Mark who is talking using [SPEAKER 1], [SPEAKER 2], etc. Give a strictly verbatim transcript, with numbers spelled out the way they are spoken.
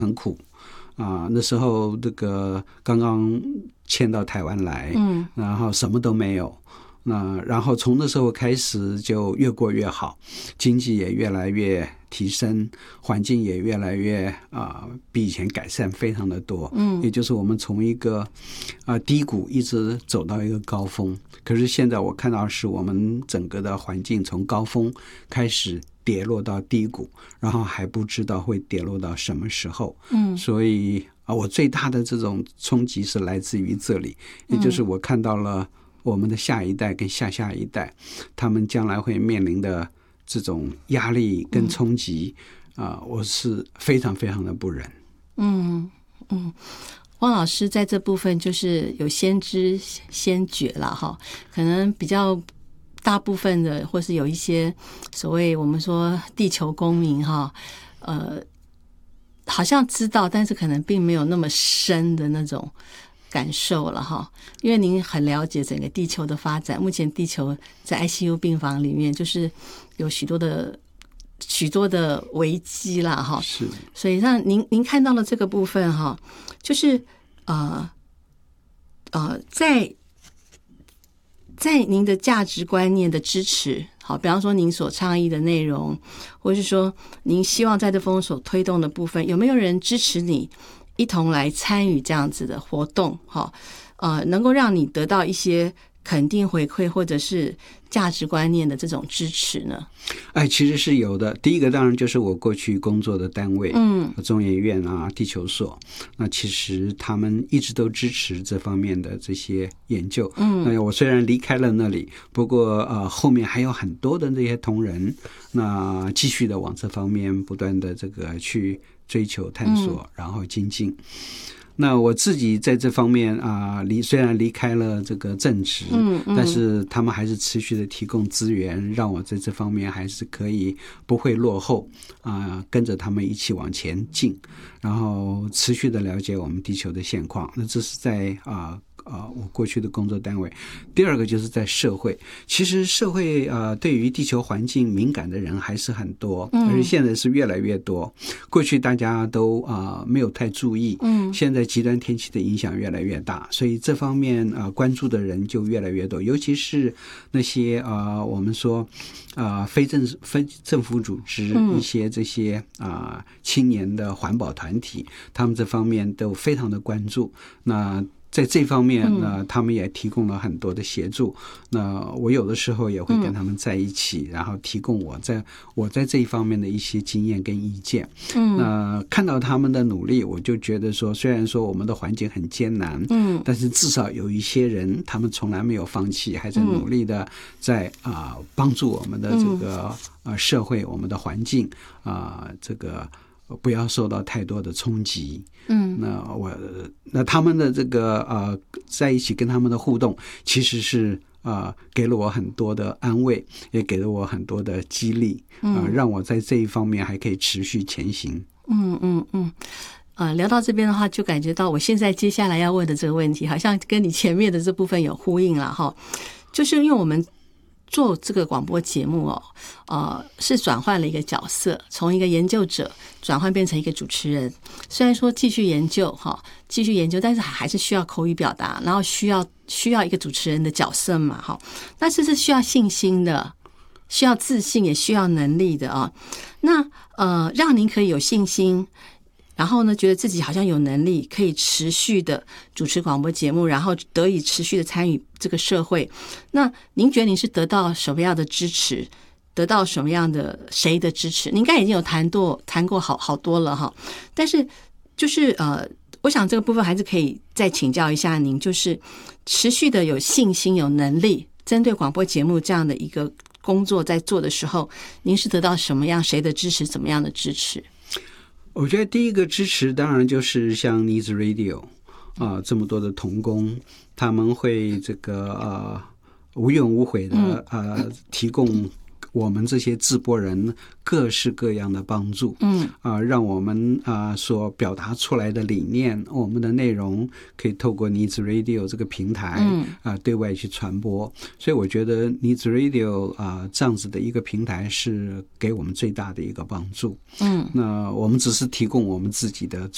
[SPEAKER 1] 很苦啊、呃。那时候这个刚刚迁到台湾来，嗯，然后什么都没有。那然后从那时候开始就越过越好，经济也越来越提升，环境也越来越啊、呃、比以前改善非常的多。嗯，也就是我们从一个啊、呃、低谷一直走到一个高峰。可是现在我看到是我们整个的环境从高峰开始跌落到低谷，然后还不知道会跌落到什么时候。嗯，所以啊、呃，我最大的这种冲击是来自于这里，也就是我看到了我们的下一代跟下下一代，他们将来会面临的这种压力跟冲击啊、嗯呃，我是非常非常的不忍。
[SPEAKER 2] 嗯嗯，汪老师在这部分就是有先知先觉了哈，可能比较大部分的，或是有一些所谓我们说地球公民哈，呃，好像知道，但是可能并没有那么深的那种感受了哈，因为您很了解整个地球的发展。目前地球在 I C U 病房里面，就是有许多的许多的危机啦哈。
[SPEAKER 1] 是，
[SPEAKER 2] 所以让您您看到了这个部分哈，就是呃呃，在在您的价值观念的支持，好，比方说您所倡议的内容，或是说您希望在这封所推动的部分，有没有人支持你一同来参与这样子的活动？哈，呃，能够让你得到一些肯定回馈，或者是价值观念的这种支持呢？
[SPEAKER 1] 哎，其实是有的。第一个当然就是我过去工作的单位，嗯，中研院啊、地球所，那其实他们一直都支持这方面的这些研究。嗯，那我虽然离开了那里，不过呃后面还有很多的那些同仁，那继续的往这方面不断的这个去追求探索，然后精进。那我自己在这方面啊，离虽然离开了这个正职，嗯嗯，但是他们还是持续的提供资源，让我在这方面还是可以不会落后啊，跟着他们一起往前进，然后持续的了解我们地球的现况。那这是在啊。啊、呃，我过去的工作单位。第二个就是在社会，其实社会啊、呃，对于地球环境敏感的人还是很多，而且现在是越来越多。过去大家都啊、呃、没有太注意，嗯，现在极端天气的影响越来越大，所以这方面啊、呃、关注的人就越来越多，尤其是那些啊、呃、我们说啊、呃、非政非政府组织、嗯、一些这些啊、呃、青年的环保团体，他们这方面都非常的关注。那在这方面呢，他们也提供了很多的协助。那我有的时候也会跟他们在一起，然后提供我在我在这一方面的一些经验跟意见。嗯，那看到他们的努力，我就觉得说，虽然说我们的环境很艰难，嗯，但是至少有一些人，他们从来没有放弃，还在努力的在啊、呃、帮助我们的这个呃社会、我们的环境啊、呃、这个。不要受到太多的冲击。嗯，那我那他们的这个呃，在一起跟他们的互动，其实是啊、呃，给了我很多的安慰，也给了我很多的激励啊、呃，让我在这一方面还可以持续前行。
[SPEAKER 2] 嗯嗯嗯。呃，聊到这边的话，就感觉到我现在接下来要问的这个问题，好像跟你前面的这部分有呼应了哈。就是因为我们做这个广播节目哦，呃，是转换了一个角色，从一个研究者转换变成一个主持人。虽然说继续研究哈，继续研究，但是还是需要口语表达，然后需要需要一个主持人的角色嘛哈。但是是需要信心的，需要自信，也需要能力的啊。那呃，让您可以有信心。然后呢，觉得自己好像有能力可以持续的主持广播节目，然后得以持续的参与这个社会。那您觉得您是得到什么样的支持？得到什么样的谁的支持？您应该已经有谈过谈过好好多了哈。但是就是呃，我想这个部分还是可以再请教一下您，就是持续的有信心、有能力，针对广播节目这样的一个工作在做的时候，您是得到什么样谁的支持？怎么样的支持？
[SPEAKER 1] 我觉得第一个支持当然就是像 Needs Radio 啊、呃，这么多的同工，他们会这个呃无怨无悔的呃提供我们这些制播人各式各样的帮助，嗯啊、呃，让我们啊、呃、所表达出来的理念，我们的内容可以透过 Needs Radio 这个平台，嗯啊、呃、对外去传播。所以我觉得 Needs Radio 啊、呃、这样子的一个平台是给我们最大的一个帮助。嗯，那我们只是提供我们自己的